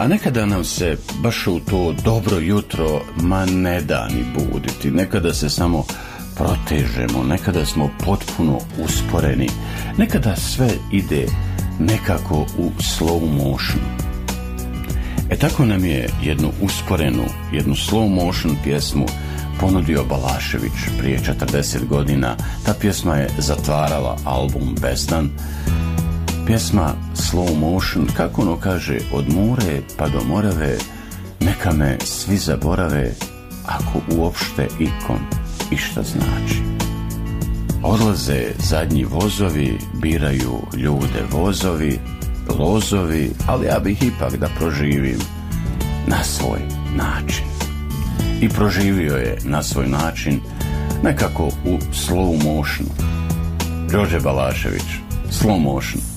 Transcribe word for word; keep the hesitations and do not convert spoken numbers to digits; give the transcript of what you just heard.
A nekada nam se baš u to dobro jutro ma ne da ni buditi, nekada se samo protežemo, nekada smo potpuno usporeni, nekada sve ide nekako u slow motion. E tako nam je jednu usporenu, jednu slow motion pjesmu ponudio Balašević prije četrdeset godina. Ta pjesma je zatvarala album Bezdan. Pjesma slow motion, kako ono kaže, od Mure pa do Morave, neka me svi zaborave, ako uopšte ikom išta znači. Odlaze zadnji vozovi, biraju ljude vozovi, lozovi, ali ja bih ipak da proživim na svoj način. I proživio je na svoj način, nekako u slow motionu. Đorđe Balašević, slow motion.